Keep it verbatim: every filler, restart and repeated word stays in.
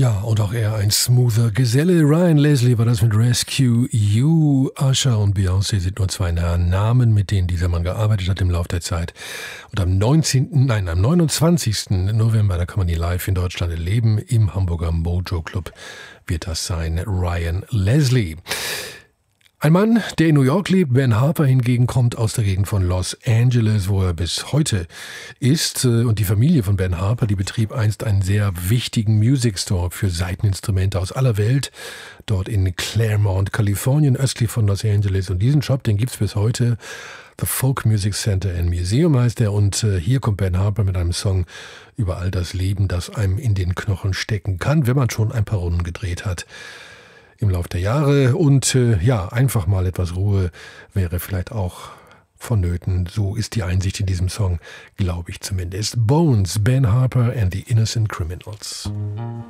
Ja, und auch er ein smoother Geselle. Ryan Leslie war das mit Rescue You. Usher und Beyoncé sind nur zwei Namen, mit denen dieser Mann gearbeitet hat im Laufe der Zeit. Und am neunzehnten, nein, am neunundzwanzigsten November, da kann man die live in Deutschland erleben, im Hamburger Mojo Club wird das sein. Ryan Leslie. Ein Mann, der in New York lebt, Ben Harper hingegen kommt aus der Gegend von Los Angeles, wo er bis heute ist. Und die Familie von Ben Harper, die betrieb einst einen sehr wichtigen Music Store für Saiteninstrumente aus aller Welt, dort in Claremont, Kalifornien, östlich von Los Angeles. Und diesen Shop, den gibt's bis heute. The Folk Music Center and Museum heißt er. Und hier kommt Ben Harper mit einem Song über all das Leben, das einem in den Knochen stecken kann, wenn man schon ein paar Runden gedreht hat im Lauf der Jahre. Und äh, ja, einfach mal etwas Ruhe wäre vielleicht auch vonnöten. So ist die Einsicht in diesem Song, glaube ich zumindest. Bones, Ben Harper and the Innocent Criminals.